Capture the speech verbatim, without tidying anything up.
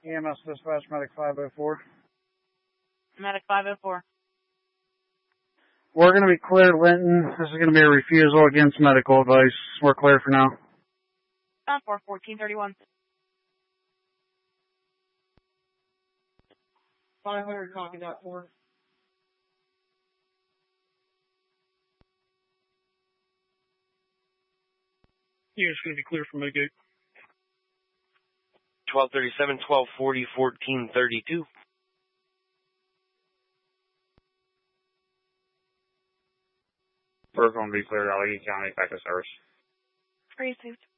E M S dispatch, medic five oh four. Medic five oh four. We're going to be cleared, Linton. This is going to be a refusal against medical advice. We're clear for now. On four fourteen thirty-one. five hundred, copy that for. Unit's going to be clear for Mitigate. twelve thirty-seven, twelve forty, fourteen thirty-two. We're going to be cleared, Allegheny County, back to service. Received.